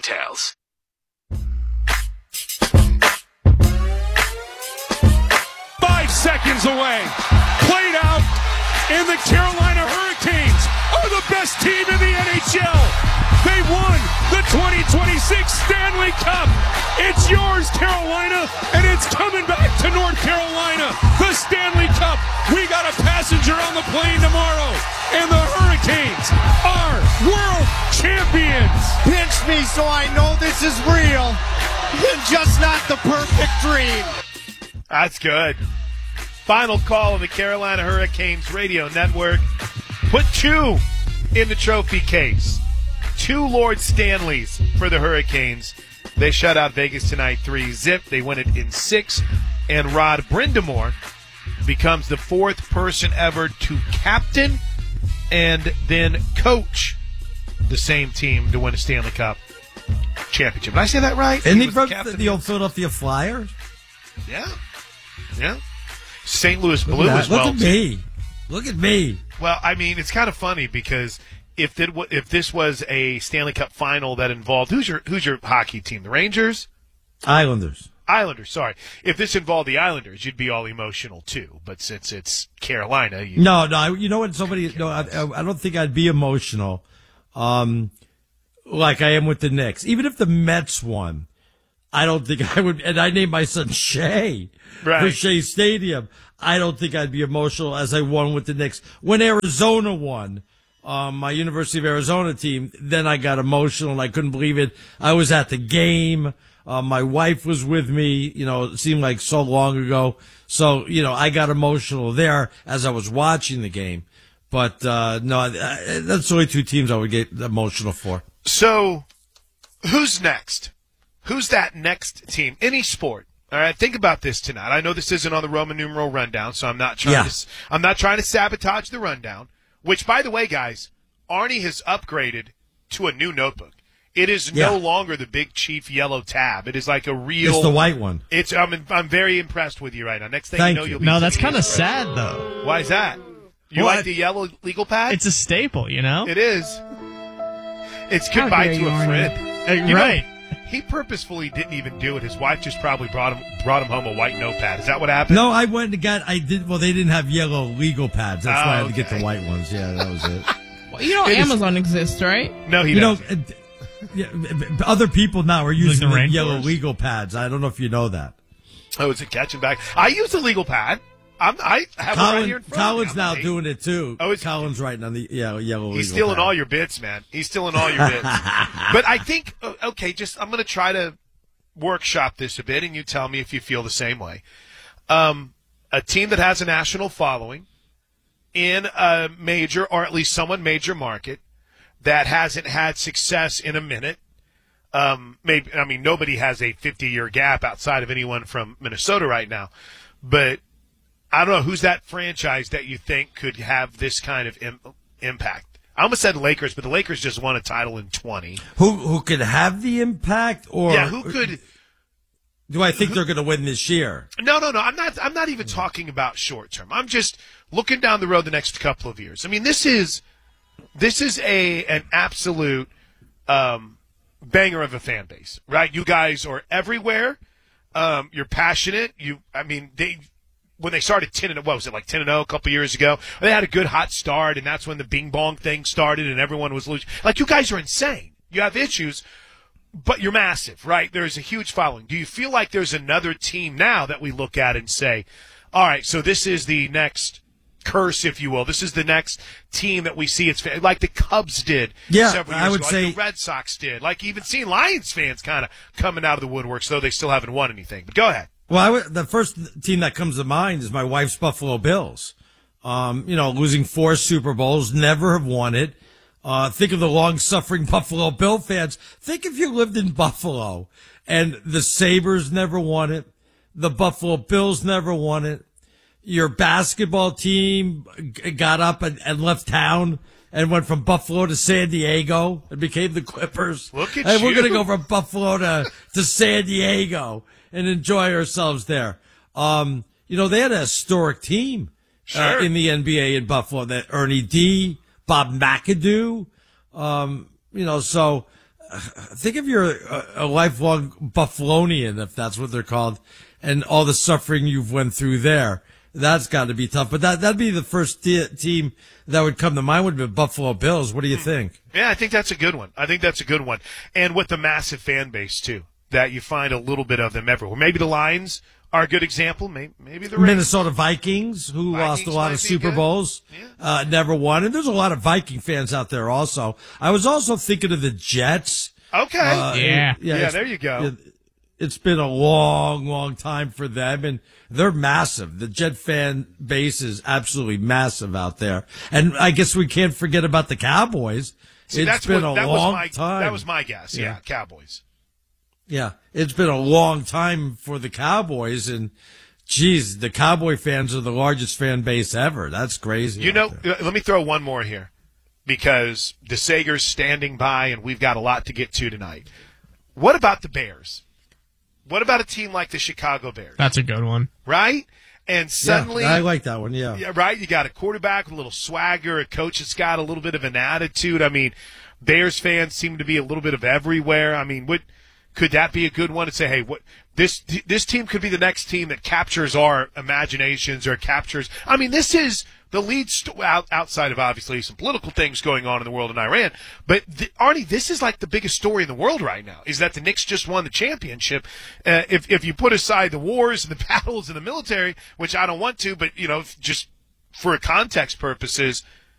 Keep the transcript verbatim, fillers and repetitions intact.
details. Five seconds away. Played out, and the Carolina Hurricanes are the best team in the N H L. They won the twenty twenty-six Stanley Cup. It's yours, Carolina, and it's coming back to North Carolina. The Stanley Cup. We got a passenger on the plane tomorrow, and the Hurricanes are world champions. Pinch me so I know this is real, and just not the perfect dream. That's good. Final call on the Carolina Hurricanes radio network. Put two in the trophy case. Two Lord Stanleys for the Hurricanes. They shut out Vegas tonight three zip. They win it in six. And Rod Brind'Amour becomes the fourth person ever to captain and then coach the same team to win a Stanley Cup championship. Did I say that right? Isn't he, he from the, the old Philadelphia Flyers? Yeah. Yeah. Saint Louis Blue as well. Look at me. Look at me. Well, I mean, it's kind of funny because if it, if this was a Stanley Cup final that involved who's your who's your hockey team? The Rangers? Islanders. Islanders, sorry. If this involved the Islanders, you'd be all emotional too. But since it's Carolina, you no, no. You know what? Somebody, no, I, I don't think I'd be emotional, um, like I am with the Knicks. Even if the Mets won, I don't think I would. And I named my son Shea right. for Shea Stadium. I don't think I'd be emotional as I won with the Knicks. When Arizona won, um, my University of Arizona team, then I got emotional and I couldn't believe it. I was at the game. Uh, my wife was with me. You know, it seemed like so long ago. So, you know, I got emotional there as I was watching the game. But, uh, no, I, I, that's the only two teams I would get emotional for. So, who's next? Who's that next team? Any sport. All right, think about this tonight. I know this isn't on the Roman numeral rundown, so I'm not trying yeah. to I'm not trying to sabotage the rundown, which, by the way, guys, Arnie has upgraded to a new notebook. It is yeah. no longer the Big Chief yellow tab. It is like a real It's the white one. It's I'm I'm very impressed with you right now. Next thing Thank you know, you. you'll be No, that's kind of sad though. Why is that? You What? like the yellow legal pad? It's a staple, you know? It is. It's How goodbye dare to you, a Arnie. friend. Uh, You know, right. he purposefully didn't even do it. His wife just probably brought him brought him home a white notepad. Is that what happened? No, I went and got, I did, well, they didn't have yellow legal pads. That's Oh, why I had to get okay. the white ones. Yeah, that was it. Well, you know It is- Amazon exists, right? No, he you know, doesn't. uh, yeah, other people now are using the the rainforest. yellow legal pads. I don't know if you know that. Oh, it's a catching back. I use the legal pad. I'm, I have it right here in Colin, front of me. Colin's I'm now late. doing it too. Oh, it's- Colin's writing on the yeah, yellow legal He's stealing pad. all your bits, man. He's stealing all your bits. But I think, uh, okay, just I'm going to try to workshop this a bit, and you tell me if you feel the same way. Um, a team that has a national following in a major, or at least somewhat major market, that hasn't had success in a minute. Um, maybe I mean nobody has a fifty-year gap outside of anyone from Minnesota right now, but I don't know who's that franchise that you think could have this kind of Im- impact. I almost said Lakers, but the Lakers just won a title in twenty. Who who could have the impact, or Yeah, who could? do I think they're going to win this year? No, no, no. I'm not. I'm not even talking about short term. I'm just looking down the road the next couple of years. I mean, this is this is a an absolute um, banger of a fan base, right? You guys are everywhere. Um, you're passionate. You, I mean, they when they started ten and what was it like ten and zero a couple years ago? They had a good hot start, and that's when the Bing Bong thing started, and everyone was losing. Like you guys are insane. You have issues. But you're massive, right? There's a huge following. Do you feel like there's another team now that we look at and say, all right, so this is the next curse, if you will. This is the next team that we see. It's like the Cubs did Yeah, several years I would ago, say like the Red Sox did. Like even seeing Lions fans kind of coming out of the woodworks, though they still haven't won anything. But go ahead. Well, I would, the first team that comes to mind is my wife's Buffalo Bills. Um, you know, losing four Super Bowls, never have won it. Uh, think of the long-suffering Buffalo Bill fans. Think if you lived in Buffalo and the Sabres never won it, the Buffalo Bills never won it, your basketball team g- got up and, and left town and went from Buffalo to San Diego and became the Clippers. Look at and you. we're going to go from Buffalo to, to San Diego and enjoy ourselves there. Um, you know, they had a historic team uh, Sure. in the N B A in Buffalo. That Ernie D., Bob McAdoo, um, you know, so think if you're a, a lifelong Buffalonian, if that's what they're called, and all the suffering you've went through there, that's got to be tough. But that, that'd be the first te- team that would come to mind would be Buffalo Bills. What do you think? Yeah, I think that's a good one. I think that's a good one. And with the massive fan base, too, that you find a little bit of them everywhere. Maybe the Lions are a good example. Maybe, maybe the Ravens. Minnesota Vikings, who Vikings lost a lot of Super good. Bowls, yeah. uh, never won. And there's a lot of Viking fans out there also. I was also thinking of the Jets. Okay. Yeah. Uh, yeah, Yeah, there you go. It, it's been a long, long time for them, and they're massive. The Jet fan base is absolutely massive out there. And I guess we can't forget about the Cowboys. See, it's that's been what, a that long was my, time. That was my guess. Yeah, Yeah. Cowboys. Yeah, it's been a long time for the Cowboys, and geez, the Cowboy fans are the largest fan base ever. That's crazy. You know, out there. let me throw one more here because DeSager's standing by, and we've got a lot to get to tonight. What about the Bears? What about a team like the Chicago Bears? That's a good one. Right? And suddenly, yeah, I like that one. Yeah. yeah, right. You got a quarterback with a little swagger, a coach that's got a little bit of an attitude. I mean, Bears fans seem to be a little bit of everywhere. I mean, what could that be a good one to say? Hey, what this this team could be the next team that captures our imaginations or captures. I mean, this is the lead st- out, outside of obviously some political things going on in the world in Iran. But the, Arnie, this is like the biggest story in the world right now. Is that the Knicks just won the championship? Uh, if if you put aside the wars and the battles in the military, which I don't want to, but you know, just for context purposes,